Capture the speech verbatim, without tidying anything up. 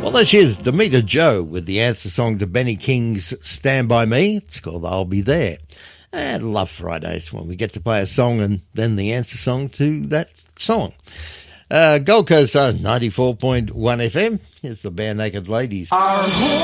Well, there she is, Damita Jo, with the answer song to Benny King's Stand By Me. It's called I'll Be There. And I love Fridays when we get to play a song and then the answer song to that song. Uh, Gold Coast uh, ninety-four point one F M. Here's the Bare Naked Ladies. Our